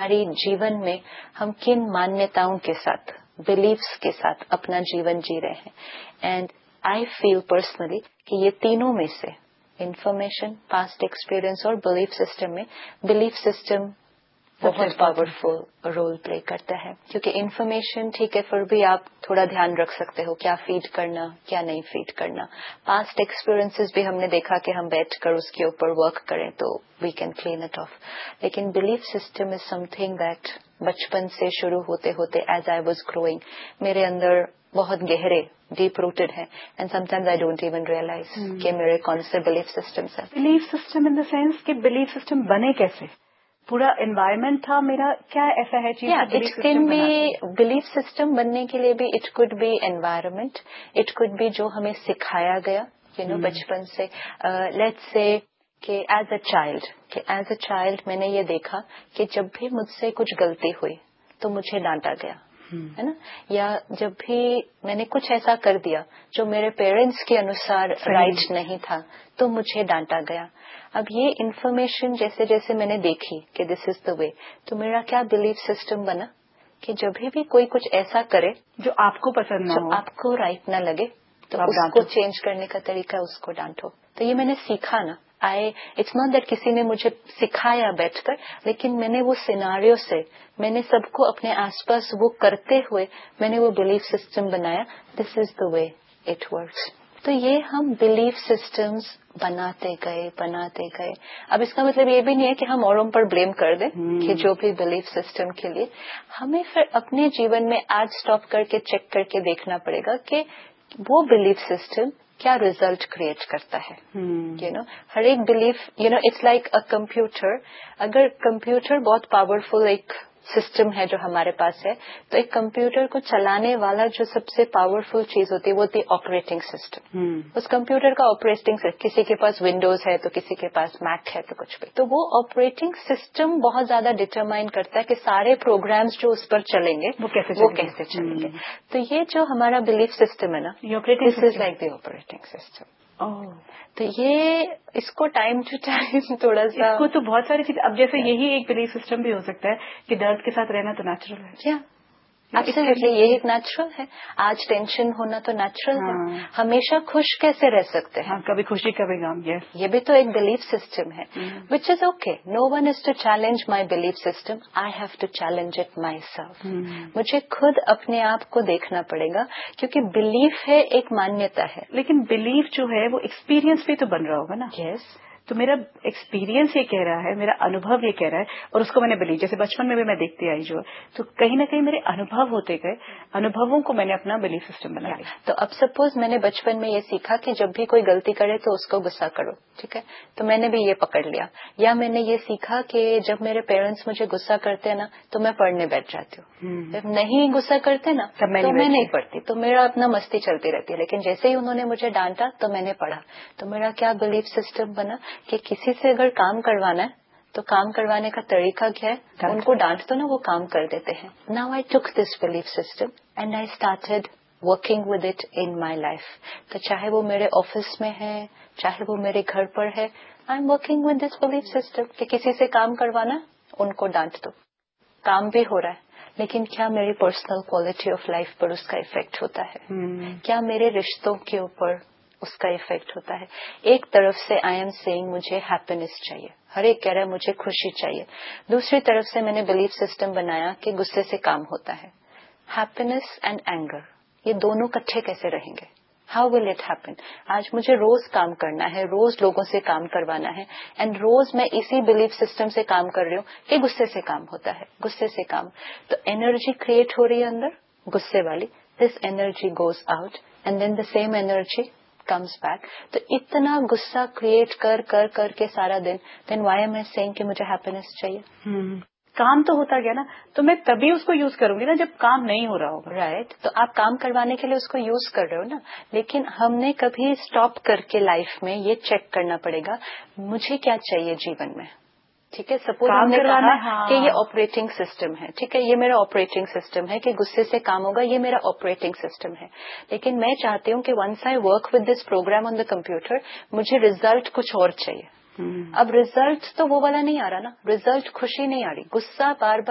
हमारे जीवन में हम किन मान्यताओं के साथ, बिलीव्स के साथ अपना जीवन जी रहे हैं। एंड आई फील पर्सनली कि ये तीनों में से इंफॉर्मेशन, पास्ट एक्सपीरियंस और बिलीफ सिस्टम में बिलीफ सिस्टम बहुत पावरफुल रोल प्ले करता है, क्योंकि इन्फॉर्मेशन ठीक है, फिर भी आप थोड़ा ध्यान रख सकते हो क्या फीड करना, क्या नहीं फीड करना। पास्ट एक्सपीरियंसेस भी हमने देखा कि हम बैठकर उसके ऊपर वर्क करें तो we can clean it of. लेकिन belief system is something that बचपन से शुरू होते होते एज आई वाज ग्रोइंग मेरे अंदर बहुत गहरे डीप रूटेड है, and sometimes I don't even realise कि मेरे कौन से बिलीफ सिस्टम्स हैं। Belief system in the sense कि बिलीफ सिस्टम बने कैसे? पूरा एनवायरनमेंट था मेरा, क्या ऐसा है चीज? It can be belief system बनने के लिए भी it could be environment, it could be जो हमें सिखाया गया बचपन से। लेट्स से कि एज अ चाइल्ड मैंने ये देखा कि जब भी मुझसे कुछ गलती हुई तो मुझे डांटा गया, है ना, या जब भी मैंने कुछ ऐसा कर दिया जो मेरे पेरेंट्स के अनुसार राइट नहीं था तो मुझे डांटा गया। अब ये इन्फॉर्मेशन जैसे जैसे मैंने देखी कि दिस इज द वे, तो मेरा क्या बिलीफ सिस्टम बना कि जब भी कोई कुछ ऐसा करे जो आपको पसंद ना हो, आपको राइट ना लगे, तो उसको चेंज करने का तरीका उसको डांटो। तो ये मैंने सीखा ना। इट्स नॉट दैट किसी ने मुझे सिखाया बैठकर, लेकिन मैंने वो सिनारियो से, मैंने सबको अपने आसपास वो करते हुए मैंने वो बिलीफ सिस्टम बनाया, this is the way it works. तो ये हम बिलीफ सिस्टम्स बनाते गए। अब इसका मतलब ये भी नहीं है कि हम औरों पर ब्लेम कर दें कि जो भी बिलीफ सिस्टम के लिए, हमें फिर अपने जीवन में आज स्टॉप करके चेक करके देखना पड़ेगा कि वो बिलीफ सिस्टम क्या रिजल्ट क्रिएट करता है। हर एक belief, it's like a computer. अगर कंप्यूटर बहुत पावरफुल एक सिस्टम है जो हमारे पास है, तो एक कंप्यूटर को चलाने वाला जो सबसे पावरफुल चीज होती है वो होती है ऑपरेटिंग सिस्टम। उस कंप्यूटर का ऑपरेटिंग सिस्टम, किसी के पास विंडोज है तो किसी के पास मैक है तो कुछ भी, तो वो ऑपरेटिंग सिस्टम बहुत ज्यादा डिटरमाइन करता है कि सारे प्रोग्राम्स जो उस पर चलेंगे वो कैसे चलेंगे। तो ये जो हमारा बिलीफ सिस्टम है ना, this is like the operating system. तो ये इसको टाइम टू टाइम थोड़ा सा, इसको तो बहुत सारी चीज, अब जैसे यही एक बिलीफ सिस्टम भी हो सकता है कि दर्द के साथ रहना तो नेचुरल है। क्या एब्सोल्युटली, ये एक नेचुरल है। आज टेंशन होना तो नेचुरल है। हमेशा खुश कैसे रह सकते हैं? कभी खुशी कभी गम। ये भी तो एक बिलीफ सिस्टम है, which is okay. No one is to challenge my belief system, I have to challenge it my self. मुझे खुद अपने आप को देखना पड़ेगा, क्योंकि बिलीफ है, एक मान्यता है, लेकिन बिलीफ जो है वो एक्सपीरियंस पे तो बन रहा होगा ना। यस। तो मेरा एक्सपीरियंस ये कह रहा है, मेरा अनुभव ये कह रहा है, और उसको मैंने बिलीव, जैसे बचपन में भी मैं देखती आई जो, तो कहीं ना कहीं मेरे अनुभव होते गए, अनुभवों को मैंने अपना बिलीफ सिस्टम बना लिया। तो अब सपोज मैंने बचपन में ये सीखा कि जब भी कोई गलती करे तो उसको गुस्सा करो, ठीक है, तो मैंने भी ये पकड़ लिया। या मैंने ये सीखा कि जब मेरे पेरेंट्स मुझे गुस्सा करते हैं ना तो मैं पढ़ने बैठ जाती हूँ, जब नहीं गुस्सा करते ना तो मैं नहीं पढ़ती, तो मेरा अपना मस्ती चलती रहती है। लेकिन जैसे ही उन्होंने मुझे डांटा तो मैंने पढ़ा। तो मेरा क्या बिलीफ सिस्टम बना कि किसी से अगर काम करवाना है तो काम करवाने का तरीका क्या है, उनको डांट दो ना, वो काम कर देते हैं। Now I took this belief system and I started working with it in my life. तो चाहे वो मेरे ऑफिस में है, चाहे वो मेरे घर पर है, I am working with this belief system कि किसी से काम करवाना, उनको डांट दो। काम भी हो रहा है, लेकिन क्या मेरी पर्सनल क्वालिटी ऑफ लाइफ पर उसका इफेक्ट होता है? क्या मेरे रिश्तों के ऊपर उसका इफेक्ट होता है? एक तरफ से आई एम सेइंग मुझे हैप्पीनेस चाहिए, हर एक कह रहा है मुझे खुशी चाहिए। दूसरी तरफ से मैंने बिलीफ सिस्टम बनाया कि गुस्से से काम होता है। हैप्पीनेस एंड एंगर, ये दोनों इकट्ठे कैसे रहेंगे? How will it happen? आज मुझे रोज काम करना है, रोज लोगों से काम करवाना है, एंड रोज मैं इसी बिलीफ सिस्टम से काम कर रही हूँ कि गुस्से से काम होता है, गुस्से से काम। तो एनर्जी क्रिएट हो रही है अंदर गुस्से वाली, this energy goes out and then the same energy comes back. तो इतना गुस्सा क्रिएट कर के सारा दिन, then why am I saying कि मुझे हैप्पीनेस चाहिए? काम तो होता गया ना, तो मैं तभी उसको यूज करूंगी ना जब काम नहीं हो रहा होगा। राइट। तो आप काम करवाने के लिए उसको यूज कर रहे हो ना, लेकिन हमने कभी स्टॉप करके लाइफ में ये चेक करना पड़ेगा मुझे क्या चाहिए जीवन में। ठीक है, सपोज हमने कहा कि ये ऑपरेटिंग सिस्टम है, ठीक है, ये मेरा ऑपरेटिंग सिस्टम है कि गुस्से से काम होगा, ये मेरा ऑपरेटिंग सिस्टम है। लेकिन मैं चाहती हूँ कि once I work with this programme on the computer, मुझे रिजल्ट कुछ और चाहिए। अब रिजल्ट तो वो वाला नहीं आ रहा ना, रिजल्ट खुशी नहीं आ रही, गुस्सा बार बार